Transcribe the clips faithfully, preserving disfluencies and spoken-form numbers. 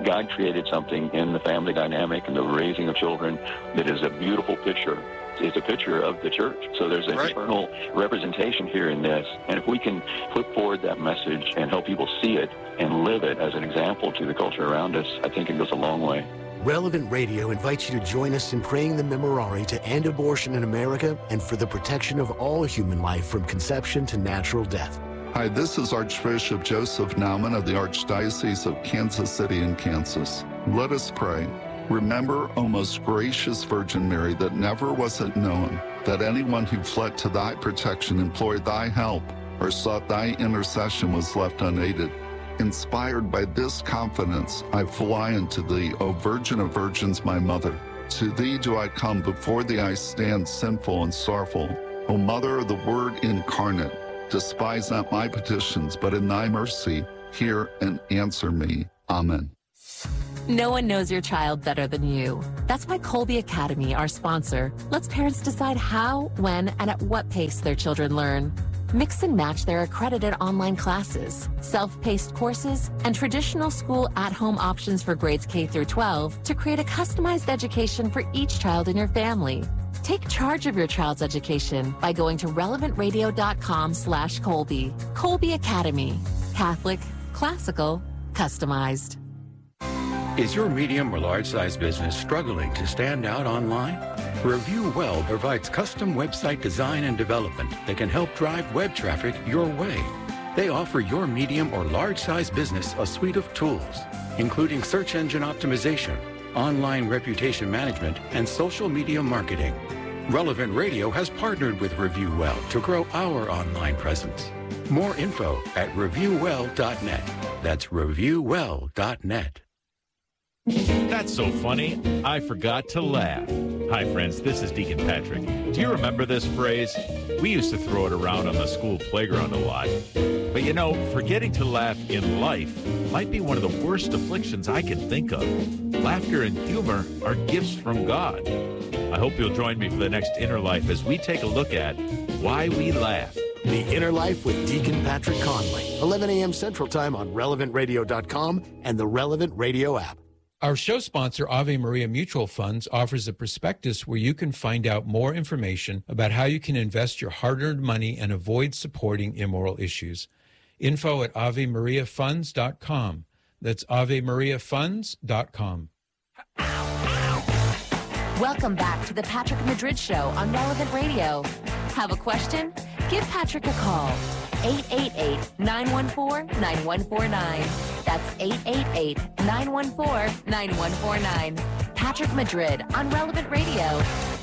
God created something in the family dynamic and the raising of children that is a beautiful picture. It's a picture of the church. So there's an right. eternal representation here in this. And if we can put forward that message and help people see it and live it as an example to the culture around us, I think it goes a long way. Relevant Radio invites you to join us in praying the Memorare to end abortion in America and for the protection of all human life from conception to natural death. Hi, this is Archbishop Joseph Naumann of the Archdiocese of Kansas City in Kansas. Let us pray. Remember, O most gracious Virgin Mary, that never was it known that anyone who fled to thy protection, implored thy help, or sought thy intercession was left unaided. Inspired by this confidence, I fly unto thee, O Virgin of Virgins, my mother. To thee do I come, before thee I stand sinful and sorrowful. O Mother of the Word incarnate, despise not my petitions, but in thy mercy, hear and answer me. Amen. No one knows your child better than you. That's why Colby Academy, our sponsor, lets parents decide how, when, and at what pace their children learn. Mix and match their accredited online classes, self-paced courses, and traditional school at-home options for grades K through twelve to create a customized education for each child in your family. Take charge of your child's education by going to relevant radio dot com slash Colby. Colby Academy. Catholic, classical, customized. Is your medium or large size business struggling to stand out online? Review Well provides custom website design and development that can help drive web traffic your way. They offer your medium or large size business a suite of tools, including search engine optimization, online reputation management, and social media marketing. Relevant Radio has partnered with Review Well to grow our online presence. More info at review well dot net. That's review well dot net. That's so funny, I forgot to laugh. Hi, friends, this is Deacon Patrick. Do you remember this phrase? We used to throw it around on the school playground a lot. But you know, forgetting to laugh in life might be one of the worst afflictions I can think of. Laughter and humor are gifts from God. I hope you'll join me for the next Inner Life as we take a look at why we laugh. The Inner Life with Deacon Patrick Conley, eleven a.m. Central Time on relevant radio dot com and the Relevant Radio app. Our show sponsor, Ave Maria Mutual Funds, offers a prospectus where you can find out more information about how you can invest your hard-earned money and avoid supporting immoral issues. Info at ave maria funds dot com. That's ave maria funds dot com. Welcome back to the Patrick Madrid Show on Relevant Radio. Have a question? Give Patrick a call. eight eight eight, nine one four, nine one four nine. That's eight eight eight, nine one four, nine one four nine. Patrick Madrid on Relevant Radio.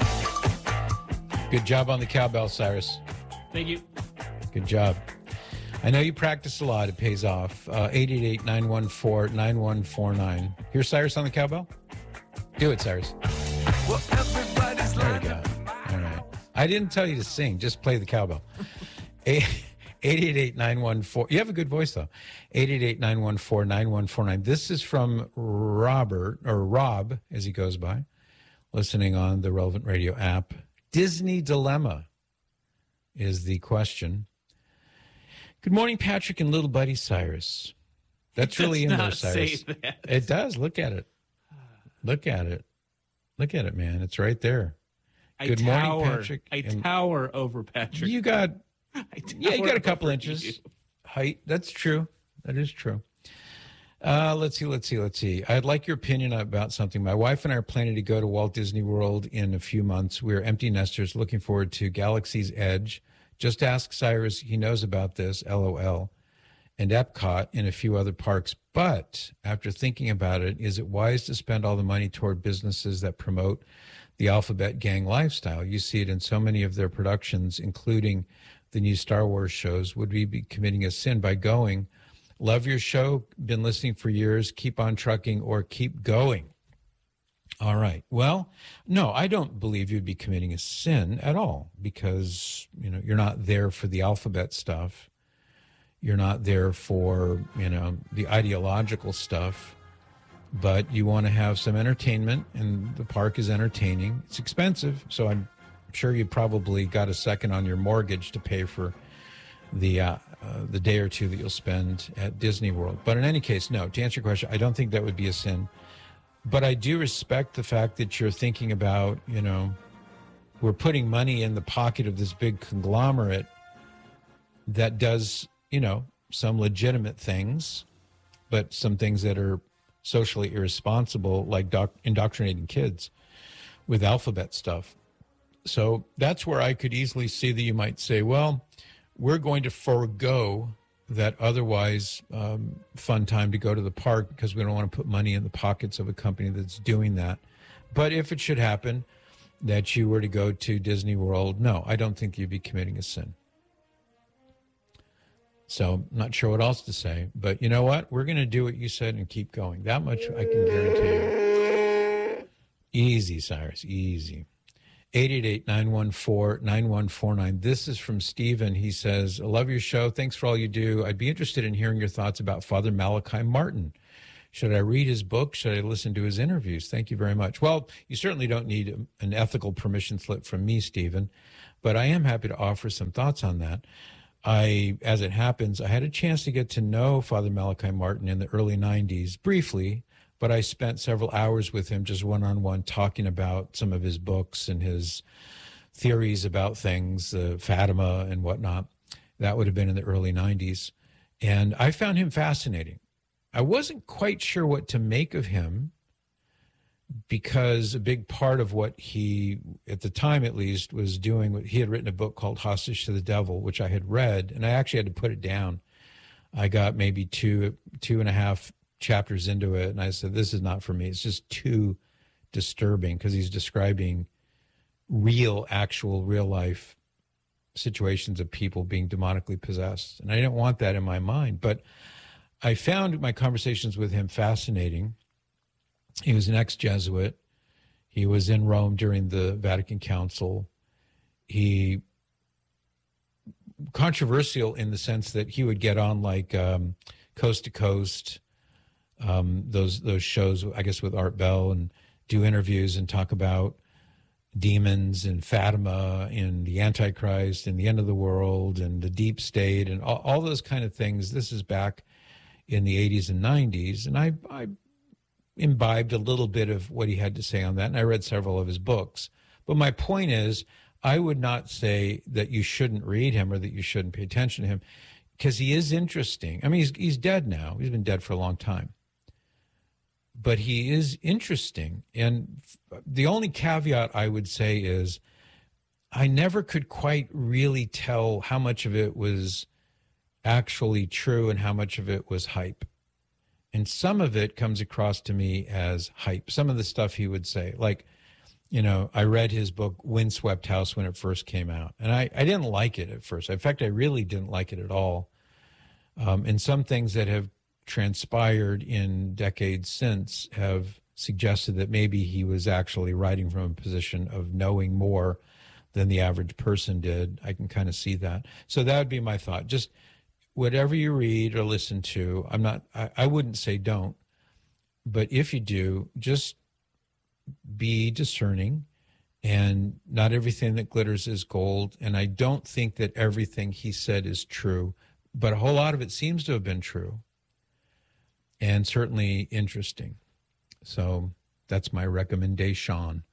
Good job on the cowbell, Cyrus. Thank you. Good job. I know you practice a lot. It pays off. Uh, eight eight eight, nine one four, nine one four nine. Here's Cyrus on the cowbell. Do it, Cyrus. Well, everybody's there you go. All right. I didn't tell you to sing. Just play the cowbell. eight eight eight, nine one four. You have a good voice, though. eight eight eight, nine one four, nine one four nine. This is from Robert, or Rob, as he goes by, listening on the Relevant Radio app. Disney Dilemma is the question. Good morning, Patrick and little buddy Cyrus. That's really in there, Cyrus. Say that. It does. Look at it. Look at it. Look at it, man. It's right there. I Good tower, morning, Patrick. I And tower over Patrick. You got, yeah, you got a couple over inches you. height. That's true. That is true. Uh, let's see, let's see, let's see. I'd like your opinion about something. My wife and I are planning to go to Walt Disney World in a few months. We're empty nesters looking forward to Galaxy's Edge. Just ask Cyrus. He knows about this, LOL. And Epcot and a few other parks. But after thinking about it, is it wise to spend all the money toward businesses that promote the Alphabet Gang lifestyle? You see it in so many of their productions, including the new Star Wars shows. Would we be committing a sin by going? Love your show. Been listening for years. Keep on trucking or keep going. All right. Well, no, I don't believe you'd be committing a sin at all because, you know, you're not there for the alphabet stuff. You're not there for, you know, the ideological stuff, but you want to have some entertainment, and the park is entertaining. It's expensive, so I'm sure you probably got a second on your mortgage to pay for the uh, uh, the day or two that you'll spend at Disney World. But in any case, no, to answer your question, I don't think that would be a sin. But I do respect the fact that you're thinking about, you know, we're putting money in the pocket of this big conglomerate that does, you know, some legitimate things, but some things that are socially irresponsible, like doc- indoctrinating kids with alphabet stuff. So that's where I could easily see that you might say, well, we're going to forego that otherwise um, fun time to go to the park because we don't want to put money in the pockets of a company that's doing that. But if it should happen that you were to go to Disney World, no, I don't think you'd be committing a sin. So I'm not sure what else to say. But you know what? We're going to do what you said and keep going. That much I can guarantee you. Easy, Cyrus, easy. eight eight eight, nine one four, nine one four nine. This is from Stephen. He says, I love your show. Thanks for all you do. I'd be interested in hearing your thoughts about Father Malachi Martin. Should I read his book? Should I listen to his interviews? Thank you very much. Well, you certainly don't need an ethical permission slip from me, Stephen, but I am happy to offer some thoughts on that. I, as it happens, I had a chance to get to know Father Malachi Martin in the early nineties, briefly, but I spent several hours with him just one-on-one talking about some of his books and his theories about things, uh, Fatima and whatnot. That would have been in the early nineties. And I found him fascinating. I wasn't quite sure what to make of him because a big part of what he, at the time at least, was doing, he had written a book called Hostage to the Devil, which I had read, and I actually had to put it down. I got maybe two, two and a half chapters into it, and I said, this is not for me. It's just too disturbing because he's describing real, actual, real life situations of people being demonically possessed. And I didn't want that in my mind. But I found my conversations with him fascinating. He was an ex-Jesuit. He was in Rome during the Vatican Council. He, controversial in the sense that he would get on like um, Coast to Coast, Um, those those shows, I guess, with Art Bell, and do interviews and talk about demons and Fatima and the Antichrist and the end of the world and the deep state and all, all those kind of things. This is back in the eighties and nineties, and I, I imbibed a little bit of what he had to say on that, and I read several of his books. But my point is, I would not say that you shouldn't read him or that you shouldn't pay attention to him, because he is interesting. I mean, he's he's dead now. He's been dead for a long time. But he is interesting. And the only caveat I would say is I never could quite really tell how much of it was actually true and how much of it was hype. And some of it comes across to me as hype. Some of the stuff he would say, like, you know, I read his book, Windswept House, when it first came out. And I, I didn't like it at first. In fact, I really didn't like it at all. Um, and some things that have transpired in decades since have suggested that maybe he was actually writing from a position of knowing more than the average person did. I can kind of see that. So that would be my thought. Just whatever you read or listen to, I'm not, I, I wouldn't say don't, but if you do, just be discerning, and not everything that glitters is gold. And I don't think that everything he said is true, but a whole lot of it seems to have been true. And certainly interesting. So that's my recommendation.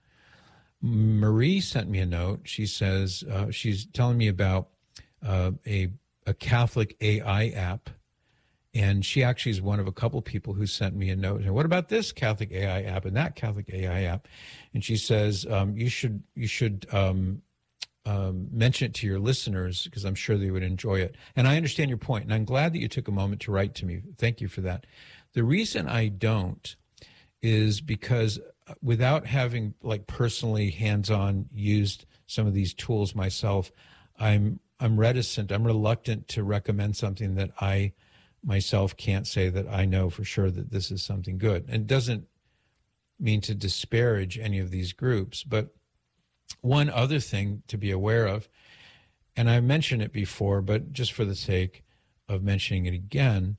Marie sent me a note. She says uh, she's telling me about uh, a a Catholic A I app, and she actually is one of a couple people who sent me a note. And what about this Catholic A I app and that Catholic A I app? And she says um, you should you should um, um, mention it to your listeners, because I'm sure they would enjoy it. And I understand your point, and I'm glad that you took a moment to write to me. Thank you for that. The reason I don't is because without having like personally hands-on used some of these tools myself, I'm I'm reticent, I'm reluctant to recommend something that I myself can't say that I know for sure that this is something good. And it doesn't mean to disparage any of these groups, but one other thing to be aware of, and I mentioned it before, but just for the sake of mentioning it again,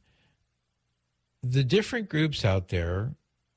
the different groups out there,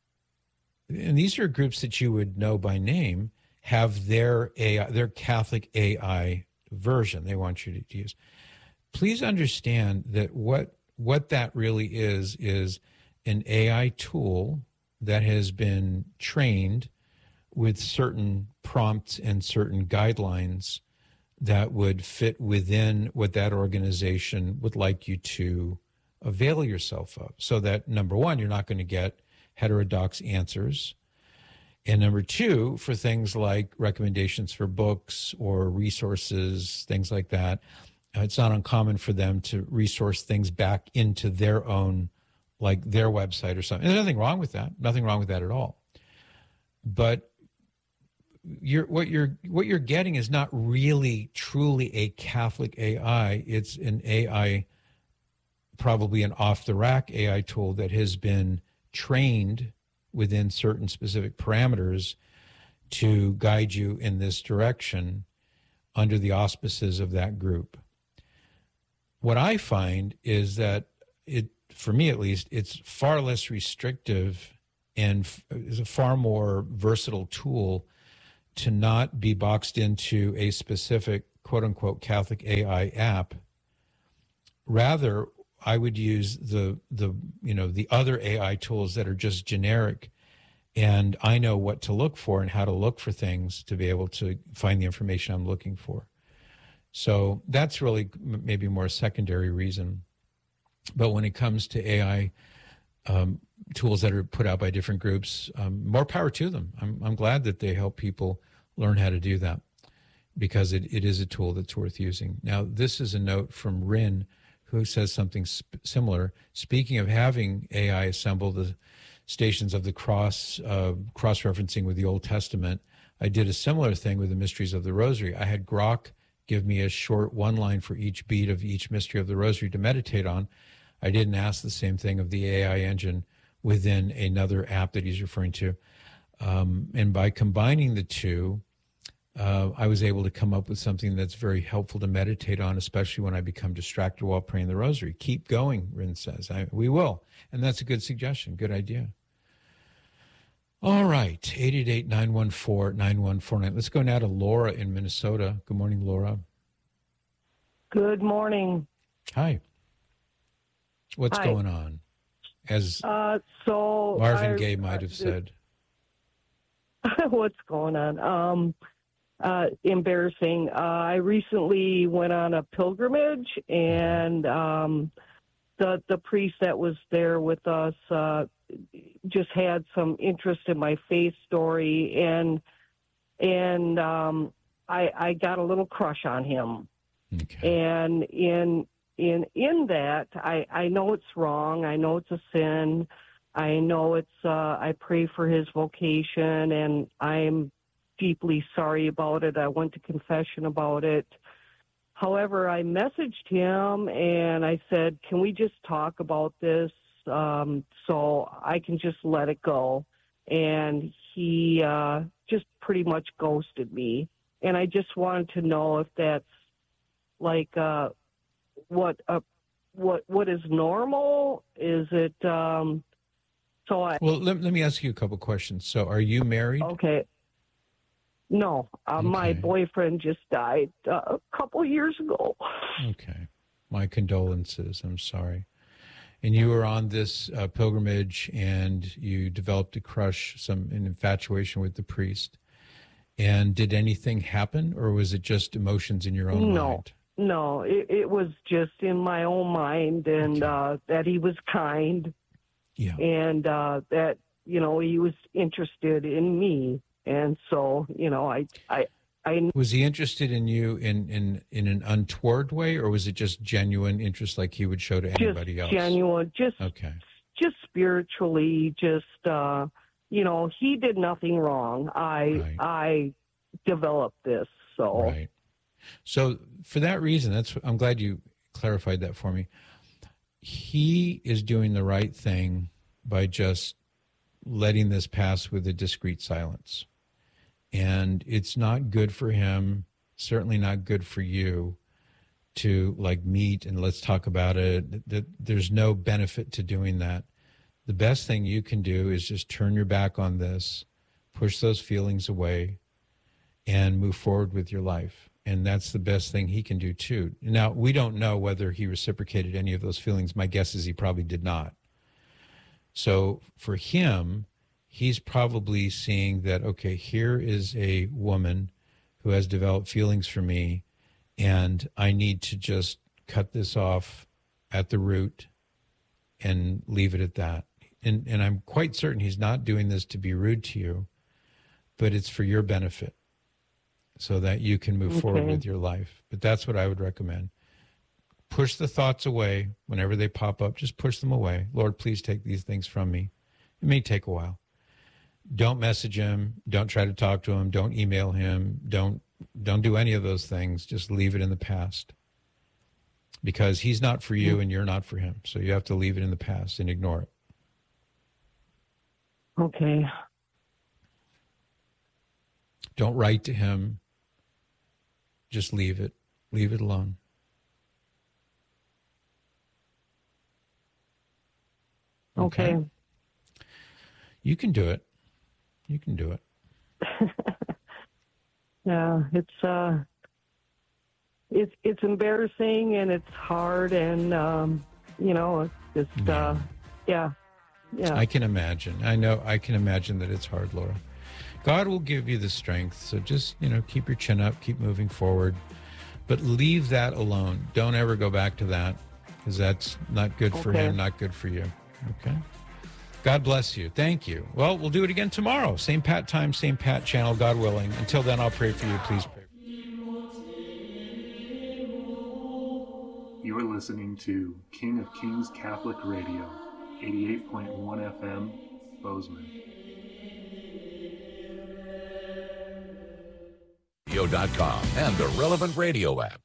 and these are groups that you would know by name, have their A I, their Catholic A I version they want you to use. please understand that what what that really is is an A I tool that has been trained with certain prompts and certain guidelines that would fit within what that organization would like you to avail yourself of. So that, number one, you're not going to get heterodox answers. And number two, for things like recommendations for books or resources, things like that, uh, it's not uncommon for them to resource things back into their own, like their website or something. There's nothing wrong with that. Nothing wrong with that at all. But you're, what you're what you're getting is not really truly a Catholic A I. It's an A I, probably an off-the-rack A I tool that has been trained within certain specific parameters to guide you in this direction under the auspices of that group. What I find is that it, for me at least, it's far less restrictive and is a far more versatile tool to not be boxed into a specific quote-unquote Catholic A I app. Rather, I would use the the you know the other A I tools that are just generic, and I know what to look for and how to look for things to be able to find the information I'm looking for. So that's really maybe more a secondary reason. But when it comes to A I um, tools that are put out by different groups, um, more power to them. I'm, I'm glad that they help people learn how to do that, because it, it is a tool that's worth using. Now, this is a note from Rin, who says something sp- similar. Speaking of having A I assemble the Stations of the Cross, uh, cross-referencing with the Old Testament, I did a similar thing with the Mysteries of the Rosary. I had Grok give me a short one line for each beat of each mystery of the Rosary to meditate on. I didn't ask the same thing of the A I engine within another app that he's referring to. Um, and by combining the two, uh, I was able to come up with something that's very helpful to meditate on, especially when I become distracted while praying the Rosary. Keep going, Rin says. I, we will. And that's a good suggestion. Good idea. All right. eight eight eight, nine one four, nine one four nine. Let's go now to Laura in Minnesota. Good morning, Laura. Good morning. Hi. What's Hi. going on? As uh, so Marvin I, Gaye might have said. What's going on? Um, uh, embarrassing. Uh, I recently went on a pilgrimage, and um, the the priest that was there with us uh, just had some interest in my faith story, and and um, I, I got a little crush on him. Okay. And in in in that, I, I know it's wrong. I know it's a sin. I know it's. Uh, I pray for his vocation, and I'm deeply sorry about it. I went to confession about it. However, I messaged him and I said, "Can we just talk about this um, so I can just let it go?" And he uh, just pretty much ghosted me. And I just wanted to know if that's like uh, what uh, what what is normal? Is it? Um, so I Well, let, let me ask you a couple questions. So, are you married? okay. No, uh, Okay. my boyfriend just died uh, a couple years ago. Okay. My condolences. I'm sorry. And you were on this uh, pilgrimage, and you developed a crush, some an infatuation with the priest. And did anything happen, or was it just emotions in your own No. mind? No, it, it was just in my own mind, and Okay. uh, that he was kind, Yeah. and uh, that, you know, he was interested in me. And so, you know, I, I, I Was he interested in you in, in, in an untoward way, or was it just genuine interest like he would show to anybody just else? genuine, just, Okay. just spiritually, just, uh, you know, he did nothing wrong. I, Right. I developed this. So, Right. So for that reason, that's I'm glad you clarified that for me. He is doing the right thing by just letting this pass with a discreet silence. And it's not good for him, certainly not good for you, to like meet and let's talk about it. That there's no benefit to doing that. The best thing you can do is just turn your back on this, push those feelings away, and move forward with your life. And that's the best thing he can do, too. Now, we don't know whether he reciprocated any of those feelings. My guess is he probably did not. So for him, he's probably seeing that, okay, here is a woman who has developed feelings for me, and I need to just cut this off at the root and leave it at that. And, and I'm quite certain he's not doing this to be rude to you, but it's for your benefit, so that you can move okay. forward with your life. But that's what I would recommend. Push the thoughts away whenever they pop up. Just push them away. Lord, please take these things from me. It may take a while. Don't message him. Don't try to talk to him. Don't email him. Don't don't do any of those things. Just leave it in the past. Because he's not for you and you're not for him. So you have to leave it in the past and ignore it. Okay. Don't write to him. Just leave it. Leave it alone. Okay. okay. You can do it. You can do it. Yeah, it's uh, it's it's embarrassing and it's hard and um, you know, it's just yeah. uh, yeah, yeah. I can imagine. I know. I can imagine that it's hard, Laura. God will give you the strength. So just, you know, keep your chin up, keep moving forward, but leave that alone. Don't ever go back to that, because that's not good for okay. him, not good for you. Okay. God bless you. Thank you. Well, we'll do it again tomorrow. Same Pat time, same Pat channel, God willing. Until then, I'll pray for you. Please pray. You are listening to King of Kings Catholic Radio, eighty-eight point one F M, Bozeman. radio dot com and the Relevant Radio app.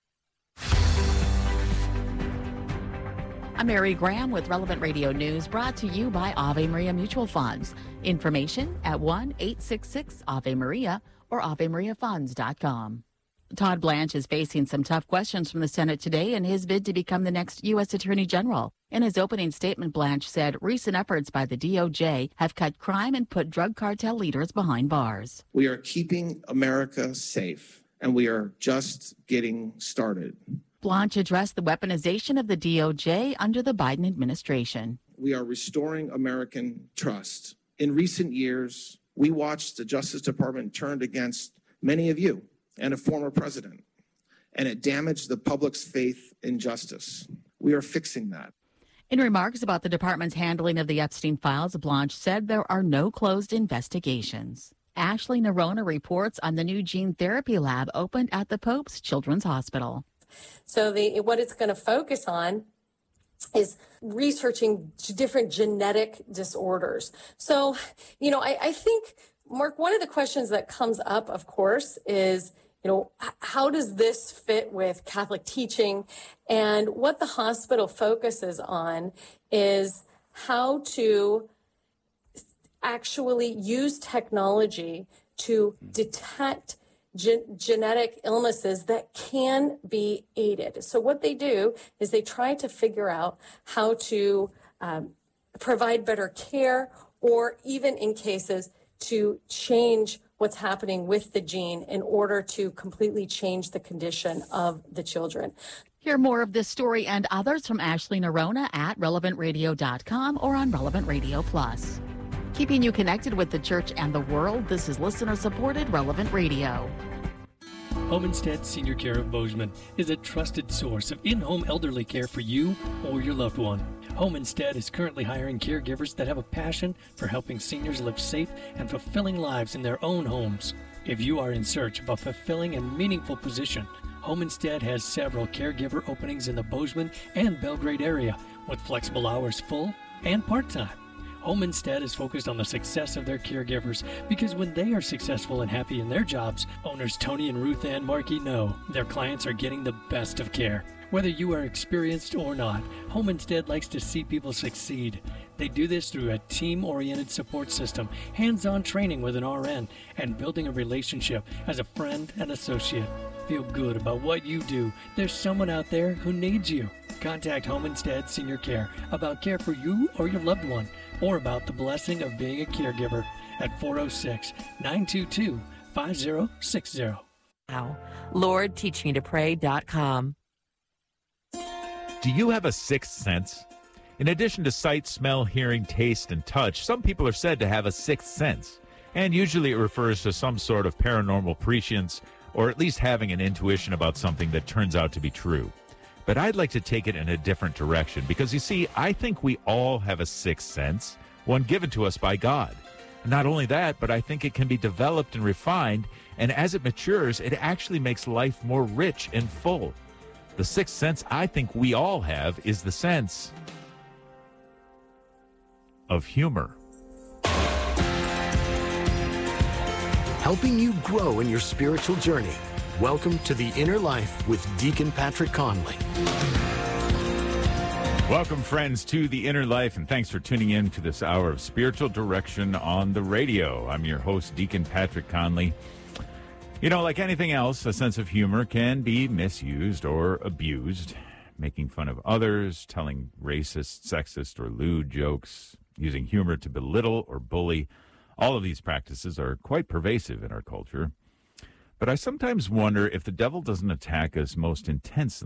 I'm Mary Graham with Relevant Radio News, brought to you by Ave Maria Mutual Funds. Information at one eight six six Ave Maria or ave maria funds dot com. Todd Blanche is facing some tough questions from the Senate today in his bid to become the next U S Attorney General. In his opening statement, Blanche said recent efforts by the D O J have cut crime and put drug cartel leaders behind bars. We are keeping America safe, and we are just getting started. Blanche addressed the weaponization of the D O J under the Biden administration. We are restoring American trust. In recent years, we watched the Justice Department turned against many of you and a former president, and it damaged the public's faith in justice. We are fixing that. In remarks about the department's handling of the Epstein files, Blanche said there are no closed investigations. Ashley Nerona reports on the new gene therapy lab opened at the Pope's Children's Hospital. So the what it's going to focus on is researching different genetic disorders. So, you know, I, I think, Mark, one of the questions that comes up, of course, is, you know, how does this fit with Catholic teaching? And what the hospital focuses on is how to actually use technology to detect Gen- genetic illnesses that can be aided. So what they do is they try to figure out how to um, provide better care, or even in cases to change what's happening with the gene in order to completely change the condition of the children. Hear more of this story and others from Ashley Nerona at relevant radio dot com or on Relevant Radio Plus. Keeping you connected with the church and the world, this is listener-supported Relevant Radio. Home Instead Senior Care of Bozeman is a trusted source of in-home elderly care for you or your loved one. Home Instead is currently hiring caregivers that have a passion for helping seniors live safe and fulfilling lives in their own homes. If you are in search of a fulfilling and meaningful position, Home Instead has several caregiver openings in the Bozeman and Belgrade area with flexible hours, full and part-time. Home Instead is focused on the success of their caregivers because when they are successful and happy in their jobs, owners Tony and Ruth Ann Markey know their clients are getting the best of care. Whether you are experienced or not, Home Instead likes to see people succeed. They do this through a team-oriented support system, hands-on training with an R N, and building a relationship as a friend and associate. Feel good about what you do. There's someone out there who needs you. Contact Home Instead Senior Care about care for you or your loved one, or about the blessing of being a caregiver at four oh six, nine two two, five oh six oh. now. Lord, teach me to pray dot com. Do you have a sixth sense? In addition to sight, smell, hearing, taste, and touch, some people are said to have a sixth sense. And usually it refers to some sort of paranormal prescience, or at least having an intuition about something that turns out to be true. But I'd like to take it in a different direction, because you see, I think we all have a sixth sense, one given to us by God. Not only that, but I think it can be developed and refined, and as it matures, it actually makes life more rich and full. The sixth sense I think we all have is the sense of humor. Helping you grow in your spiritual journey. Welcome to The Inner Life with Deacon Patrick Conley. Welcome, friends, to The Inner Life, and thanks for tuning in to this hour of spiritual direction on the radio. I'm your host, Deacon Patrick Conley. You know, like anything else, a sense of humor can be misused or abused. Making fun of others, telling racist, sexist, or lewd jokes, using humor to belittle or bully. All of these practices are quite pervasive in our culture. But I sometimes wonder if the devil doesn't attack us most intensely